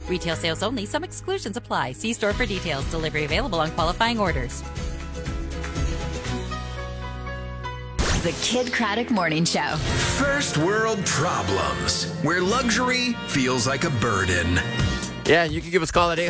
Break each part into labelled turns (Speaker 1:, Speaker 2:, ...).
Speaker 1: Retail sales only. Some exclusions apply. See store for details. Delivery available on qualifying orders.
Speaker 2: The Kid Craddock Morning Show.
Speaker 3: First world problems, where luxury feels like a burden.
Speaker 4: Yeah, you can give us a call at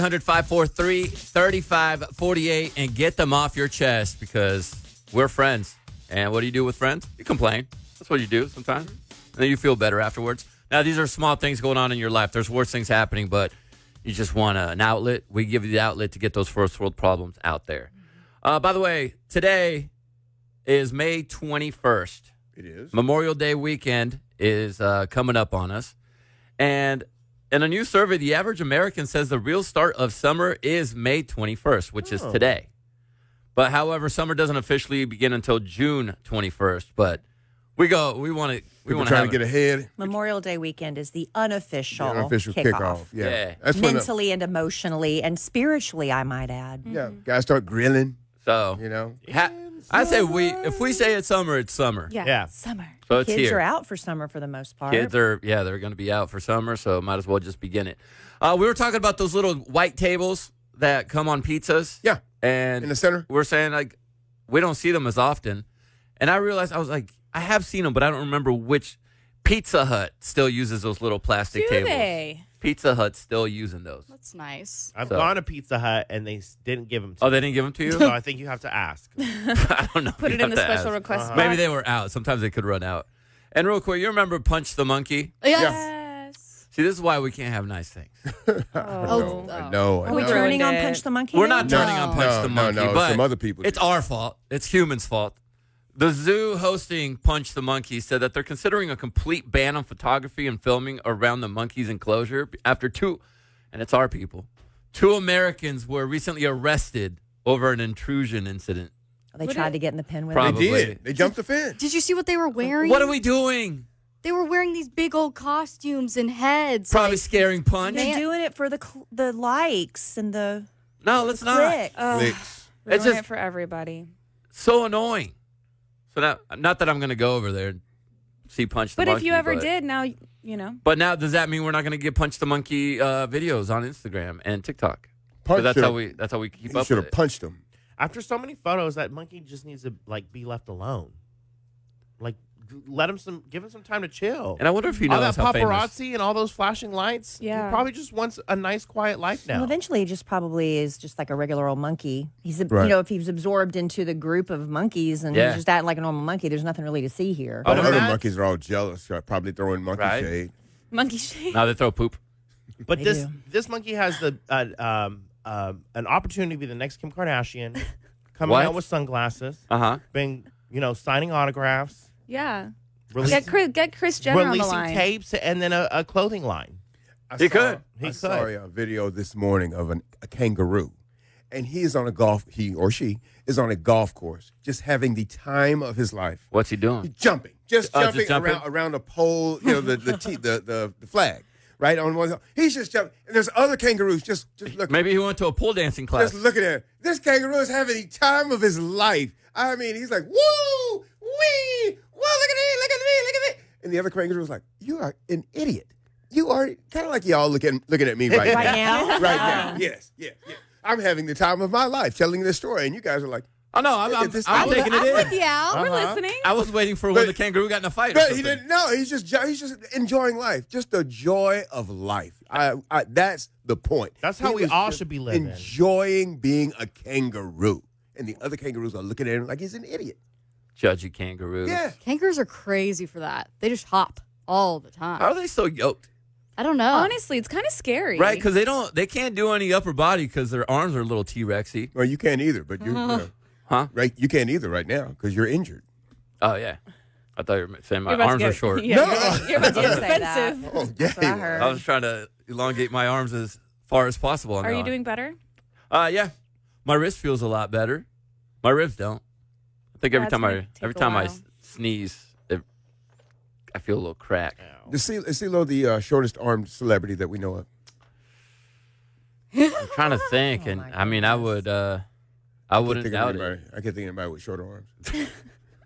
Speaker 4: 800-543-3548 and get them off your chest because we're friends. And what do you do with friends? You complain. That's what you do sometimes. And then you feel better afterwards. Now, these are small things going on in your life. There's worse things happening, but you just want an outlet. We give you the outlet to get those first world problems out there. By the way, today is May 21st.
Speaker 5: It is.
Speaker 4: Memorial Day weekend is coming up on us. And in a new survey, the average American says the real start of summer is May 21st, which is today. But however, summer doesn't officially begin until June 21st. But we want to
Speaker 5: trying to get ahead.
Speaker 6: Memorial Day weekend is the unofficial,
Speaker 5: kickoff.
Speaker 4: Yeah.
Speaker 5: That's when
Speaker 6: mentally and emotionally and spiritually, I might add.
Speaker 5: yeah, guys start grilling.
Speaker 4: So,
Speaker 5: You know,
Speaker 4: I say if we say it's summer, it's summer.
Speaker 7: Yeah.
Speaker 6: Summer.
Speaker 4: So it's
Speaker 6: Kids
Speaker 4: here.
Speaker 6: are out for summer for the most part.
Speaker 4: Kids are, they're going to be out for summer, so might as well just begin it. We were talking about those little white tables that come on pizzas.
Speaker 5: Yeah.
Speaker 4: And
Speaker 5: in the center.
Speaker 4: we're saying, like, we don't see them as often. And I realized, I was like, I have seen them, but I don't remember which. Pizza Hut still uses those little plastic
Speaker 7: Do
Speaker 4: tables.
Speaker 7: they?
Speaker 4: Pizza Hut's still using those.
Speaker 7: That's nice.
Speaker 8: I've
Speaker 4: So-
Speaker 8: gone to Pizza Hut and they didn't give them to
Speaker 4: Oh,
Speaker 8: me.
Speaker 4: they didn't give them to you?
Speaker 8: So I think you have to ask.
Speaker 4: I don't know.
Speaker 7: Put
Speaker 4: You
Speaker 7: it in
Speaker 4: have
Speaker 7: the
Speaker 4: to
Speaker 7: special
Speaker 4: ask.
Speaker 7: request box.
Speaker 4: Maybe they were out. Sometimes they could run out. And real quick, you remember Punch the Monkey?
Speaker 7: Yes.
Speaker 4: See, this is why we can't have nice things.
Speaker 5: I know.
Speaker 6: Are we
Speaker 7: We
Speaker 6: turning on
Speaker 7: ruined
Speaker 6: Punch
Speaker 7: it.
Speaker 6: the Monkey?
Speaker 4: We're
Speaker 6: now?
Speaker 4: not turning on Punch the Monkey,
Speaker 5: no,
Speaker 4: but
Speaker 5: some other people
Speaker 4: it's
Speaker 5: do.
Speaker 4: our fault. It's humans' fault. The zoo hosting Punch the Monkey said that they're considering a complete ban on photography and filming around the monkey's enclosure after and it's our people, 2 Americans were recently arrested over an intrusion incident.
Speaker 6: They tried to get in the pen with
Speaker 4: Probably.
Speaker 5: They did. They jumped the fence.
Speaker 9: Did you see what they were wearing?
Speaker 4: What are we doing?
Speaker 9: They were wearing these big old costumes and heads.
Speaker 4: Probably
Speaker 9: like,
Speaker 4: scaring Punch.
Speaker 6: They're doing it for the likes and the
Speaker 4: No, let's not.
Speaker 6: clicks.
Speaker 5: Licks.
Speaker 4: It's
Speaker 7: Ruin
Speaker 4: just
Speaker 7: it for everybody.
Speaker 4: so annoying. So now, not that I'm going to go over there and see Punch the
Speaker 7: But
Speaker 4: Monkey.
Speaker 7: if you ever did, now you know.
Speaker 4: But now, does that mean we're not going to get Punch the Monkey videos on Instagram and TikTok?
Speaker 5: Punch
Speaker 4: So that's
Speaker 5: should've-
Speaker 4: how we keep
Speaker 5: He
Speaker 4: up
Speaker 5: should
Speaker 4: with
Speaker 5: have
Speaker 4: it.
Speaker 5: punched him.
Speaker 8: After so many photos, that monkey just needs to be left alone. Like, give him some time to chill.
Speaker 4: And I wonder if he
Speaker 8: all
Speaker 4: knows
Speaker 8: that
Speaker 4: how famous.
Speaker 8: paparazzi and all those flashing lights.
Speaker 7: Yeah.
Speaker 8: He probably just wants a nice, quiet life now.
Speaker 6: Well, eventually, he just probably is just like a regular old monkey. He's,
Speaker 5: Right.
Speaker 6: if he's absorbed into the group of monkeys and
Speaker 4: Yeah.
Speaker 6: he's just acting like a normal monkey, there's nothing really to see here.
Speaker 5: All
Speaker 8: But
Speaker 5: the other
Speaker 8: imagine-
Speaker 5: monkeys are all jealous. Probably throwing monkey
Speaker 4: Right.
Speaker 5: shade.
Speaker 7: Monkey shade.
Speaker 4: Now they throw poop.
Speaker 8: But
Speaker 6: They
Speaker 8: this
Speaker 6: do.
Speaker 8: this monkey has an opportunity to be the next Kim Kardashian, coming
Speaker 4: What?
Speaker 8: out with sunglasses,
Speaker 4: Uh-huh.
Speaker 8: been signing autographs,
Speaker 7: Yeah.
Speaker 8: releasing,
Speaker 7: Get Chris Jenner on the
Speaker 8: releasing
Speaker 7: line.
Speaker 8: tapes, and then a clothing line.
Speaker 4: He could.
Speaker 5: I saw a video this morning of a kangaroo, and he or she is on a golf course, just having the time of his life.
Speaker 4: What's he doing?
Speaker 5: He's jumping, just
Speaker 4: Oh,
Speaker 5: jumping,
Speaker 4: just jumping?
Speaker 5: around a pole, the flag, right on one. He's just jumping, and there's other kangaroos just looking.
Speaker 4: Maybe he went to a pole dancing class.
Speaker 5: Just looking at him. This kangaroo is having the time of his life. I mean, he's like, woo, wee, whoa, look at me, look at me, look at me. And the other kangaroo was like, you are an idiot. You are kind of like y'all looking at me right,
Speaker 6: Right now?
Speaker 5: Right now. Yes. I'm having the time of my life telling this story, and you guys are like,
Speaker 4: Oh, no, I'm taking
Speaker 9: I'm
Speaker 4: it
Speaker 9: with
Speaker 4: in.
Speaker 9: you, Al.
Speaker 7: We're listening.
Speaker 4: I was waiting for when the kangaroo got in a fight. or
Speaker 5: but he
Speaker 4: something.
Speaker 5: didn't know. He's just enjoying life. Just the joy of life. That's the point.
Speaker 8: That's how
Speaker 5: He
Speaker 8: we
Speaker 5: was
Speaker 8: all
Speaker 5: just
Speaker 8: should be living.
Speaker 5: enjoying being a kangaroo. And the other kangaroos are looking at him like he's an idiot.
Speaker 4: Judgy kangaroos.
Speaker 5: Yeah.
Speaker 9: Kangaroos are crazy for that. They just hop all the time.
Speaker 4: How are they so yoked?
Speaker 9: I don't know.
Speaker 7: Honestly, it's kind of scary.
Speaker 4: Right, because they can't do any upper body because their arms are a little T-Rexy.
Speaker 5: Well, you can't either, but you know,
Speaker 4: Huh?
Speaker 5: right? You can't either right now because you're injured.
Speaker 4: Oh, yeah. I thought you were saying my
Speaker 7: You're about
Speaker 4: arms
Speaker 7: to
Speaker 4: are
Speaker 7: get-
Speaker 4: short.
Speaker 7: Yeah,
Speaker 5: No.
Speaker 7: you're about to get
Speaker 6: Didn't say that.
Speaker 7: defensive.
Speaker 5: Oh, yeah.
Speaker 6: That's what I heard.
Speaker 4: I was trying to elongate my arms as far as possible.
Speaker 7: Are you doing better?
Speaker 4: Yeah. My wrist feels a lot better. My ribs don't. I think every
Speaker 7: That's
Speaker 4: time
Speaker 7: gonna
Speaker 4: I
Speaker 7: take a while.
Speaker 4: sneeze, I feel a little crack.
Speaker 5: Is CeeLo the shortest armed celebrity that we know of?
Speaker 4: I'm trying to think, and
Speaker 6: my
Speaker 4: I mean, I wouldn't doubt it.
Speaker 5: I can't think of anybody with shorter arms.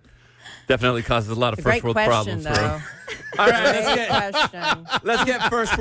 Speaker 4: Definitely causes a lot of
Speaker 6: It's a great
Speaker 4: first world
Speaker 6: question,
Speaker 4: problems.
Speaker 6: though.
Speaker 4: All right,
Speaker 6: Great question.
Speaker 4: let's get first